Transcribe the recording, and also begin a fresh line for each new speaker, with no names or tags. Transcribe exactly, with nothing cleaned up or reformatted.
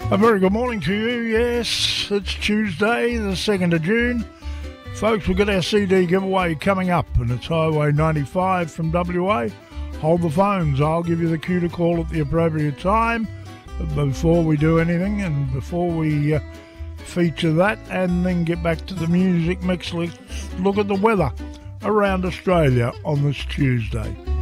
A very good morning to you. Yes, it's Tuesday, the second of June. Folks, we've got our C D giveaway coming up, and it's Highway ninety-five from W A. Hold the phones. I'll give you the cue to call at the appropriate time. But before we do anything and before we uh, feature that and then get back to the music mix, let's look at the weather around Australia on this Tuesday.